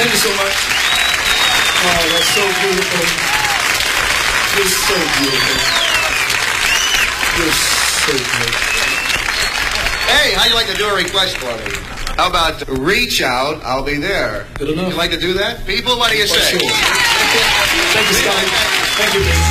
Thank you so much. Oh, that's so beautiful. You're so beautiful. You're so beautiful. Hey, how'd you like to do a request for me? How about reach out, I'll be there. Good enough. You like to do that? People, what do you For say? sure. Thank you, Scotty. Thank you, baby.